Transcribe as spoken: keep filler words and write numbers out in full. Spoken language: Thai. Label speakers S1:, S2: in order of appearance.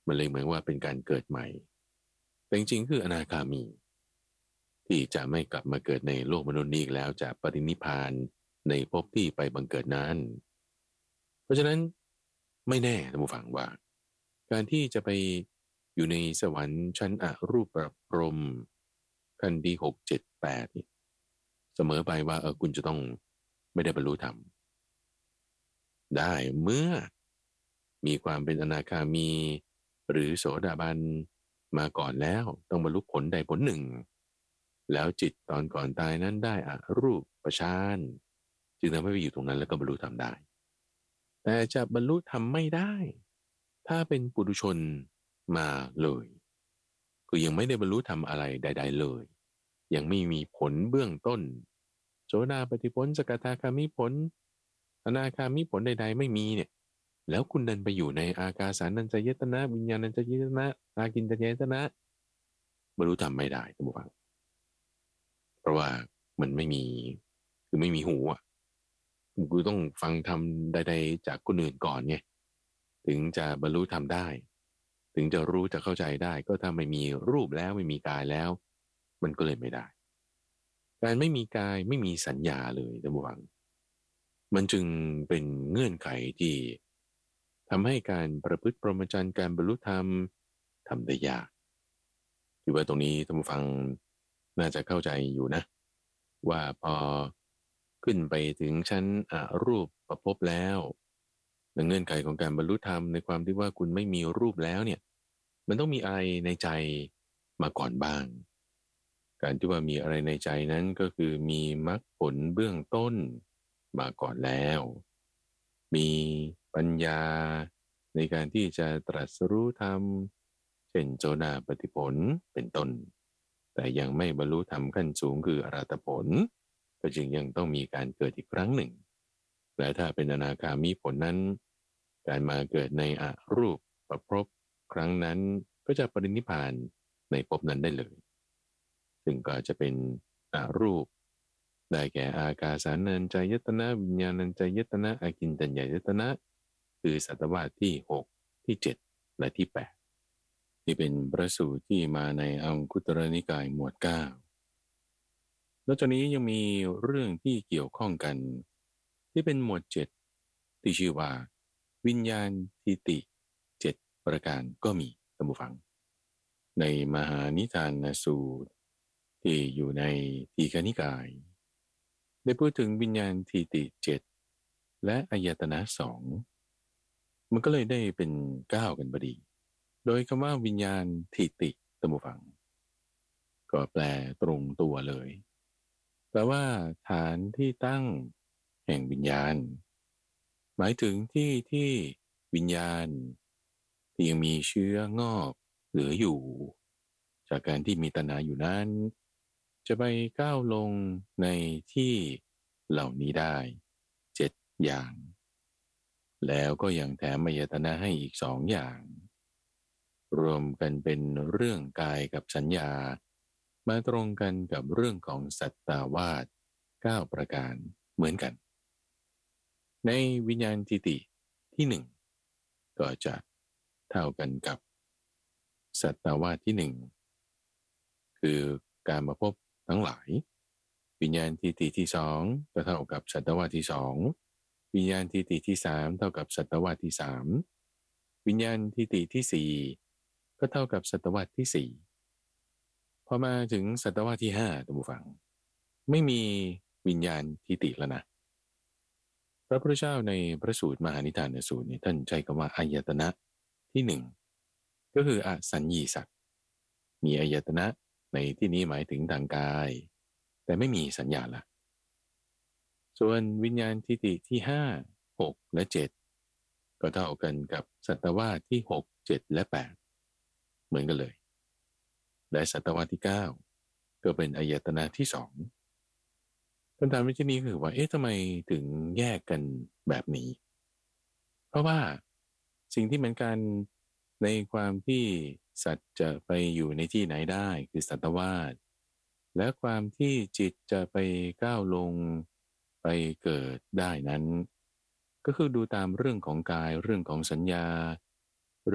S1: มันเลยเหมือนว่าเป็นการเกิดใหม่แต่จริงๆคืออนาคามีที่จะไม่กลับมาเกิดในโลกมนุษย์นี้อีกแล้วจะปรินิพพานในภพที่ไปบังเกิดนั้นเพราะฉะนั้นไม่แน่ท่านผู้ฟังว่าการที่จะไปอยู่ในสวรรค์ชั้นอรูปประพรหมขั้นที่หกเจ็ดแปดนี่เสมอไปว่าเออคุณจะต้องไม่ได้บรรลุธรรมได้เมื่อมีความเป็นอนาคามีหรือโสดาบันมาก่อนแล้วต้องบรรลุผลใดผลหนึ่งแล้วจิตตอนก่อนตายนั้นได้อรูปฌานจึงทำให้ไปอยู่ตรงนั้นแล้วก็บรรลุธรรมได้แต่จะบรรลุธรรมไม่ได้ถ้าเป็นปุถุชนมาเลยคือยังไม่ได้บรรลุธรรมอะไรใดๆเลยยังไม่มีผลเบื้องต้นโสดาปัตติผลสกทาคามิผลอนาคามิผลใดๆไม่มีเนี่ยแล้วคุณเดินไปอยู่ในอากาสานัญจายตนะวิญญาณัญจายตนะอากินจัญญายตนะบรรลุธรรมไม่ได้ท่านผู้ฟังเพราะว่ามันไม่มีคือไม่มีหูอ่ะกูต้องฟังธรรมใดๆจากคนอื่นก่อนไงถึงจะบรรลุธรรมได้ถึงจะรู้จะเข้าใจได้ก็ถ้าไม่มีรูปแล้วไม่มีกายแล้วมันก็เลยไม่ได้การไม่มีกายไม่มีสัญญาเลยท่านผู้ฟังมันจึงเป็นเงื่อนไขที่ทำให้การประพฤติพรหมจรรย์การบรรลุธรรมทำได้ยากคิดว่าตรงนี้ท่านผู้ฟังน่าจะเข้าใจอยู่นะว่าพอขึ้นไปถึงชั้นอรูปประพบแล้วเงื่อนไขของการบรรลุธรรมในความที่ว่าคุณไม่มีรูปแล้วเนี่ยมันต้องมีอะไรในใจมาก่อนบ้างการที่ว่ามีอะไรในใจนั้นก็คือมีมรรคผลเบื้องต้นมาก่อนแล้วมีปัญญาในการที่จะตรัสรู้ธรรมเช่นโสดาปัตติผลเป็นต้นแต่ยังไม่บรรลุธรรมขั้นสูงคืออรหัตผลก็จึงยังต้องมีการเกิดอีกครั้งหนึ่งและถ้าเป็นอนาคามิผลนั้นการมาเกิดในอรูปประพบครั้งนั้นก็จะปรินิพพานในภพนั้นได้เลยซึ่งก็จะเป็นอรูปได้แก่อากาสานัญจายตนะวิญญาณัญจายตนะอากินจัญญายตนะคือสัตวาสที่หกที่เจ็ดและที่แปดที่เป็นพระสูตรที่มาในอังคุตรนิกายหมวดเก้าแล้วจากนี้ยังมีเรื่องที่เกี่ยวข้องกันที่เป็นหมวดเจ็ดที่ชื่อว่าวิญญาณทิติเจ็ดประการก็มีท่านผู้ฟังในมหานิทานสูตรที่อยู่ในทีฆนิกายได้พูดถึงวิญญาณทิติเจ็ดและอายตนะสองมันก็เลยได้เป็นเก้ากันพอดีโดยคำว่าวิญญาณทิติท่านผู้ฟังก็แปลตรงตัวเลยแปลว่าฐานที่ตั้งแห่งวิญญาณหมายถึงที่ที่วิญญาณที่ยังมีเชื้องอกเหลืออยู่จากการที่มีตัณหาอยู่นั้นจะไปก้าวลงในที่เหล่านี้ได้เจ็ดอย่างแล้วก็ยังแถมอายตนะให้อีกสองอย่างรวมกันเป็นเรื่องกายกับสัญญามาตรงกันกับเรื่องของสัตตาวาสเก้าประการเหมือนกันในวิญญาณทิติที่หนึ่งก็จะเท่ากันกับสัตตาวาสที่หนึ่งคือการมาพบทั้งหลายวิญญาณทิติที่สองก็เท่ากับสัตตาวาสที่สองวิญญาณทิติที่สามเท่ากับสัตตวาสที่สามวิญญาณทิติที่สี่ก็เท่ากับสัตวาสที่สี่พอมาถึงสัตวาสที่ห้าท่านผู้ฟังไม่มีวิญญาณทิติแล้วนะพระพุทธเจ้าในพระสูตรมหานิทานสูตรนี้ท่านใช้คำว่าอายตนะที่หนึ่งก็คืออสัญญีสัตว์มีอายตนะในที่นี้หมายถึงทางกายแต่ไม่มีสัญญาละส่วนวิญญาณทิฏฐิที่ห้า หกและเจ็ดก็เท่ากันกับสัตวาสที่หก เจ็ดและแปดเหมือนกันเลยและสัตวาสที่เก้าก็เป็นอายตนะที่สองคำถามในที่นี้คือว่าเอ๊ะทำไมถึงแยกกันแบบนี้เพราะว่าสิ่งที่เหมือนกันในความที่สัตว์จะไปอยู่ในที่ไหนได้คือสัตวาสและความที่จิตจะไปก้าวลงไปเกิดได้นั้นก็คือดูตามเรื่องของกายเรื่องของสัญญา